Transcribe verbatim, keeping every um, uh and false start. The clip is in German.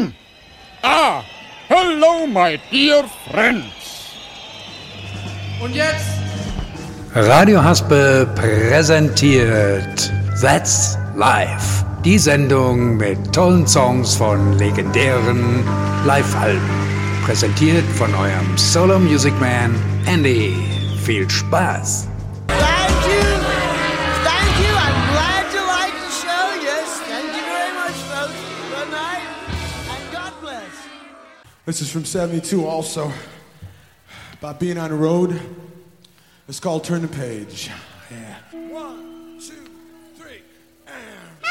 on! Ah, hello, my dear friends. Und jetzt? Radio Haspe präsentiert That's Live. Die Sendung mit tollen Songs von legendären Live-Alben. Präsentiert von eurem Solo Music Man Andy. Viel Spaß! Thank you. Thank you. I'm glad you like the show. Yes, thank you very much, folks. Good night, and God bless. This is from seventy-two also, about being on the road. It's called Turn the Page. Yeah. One.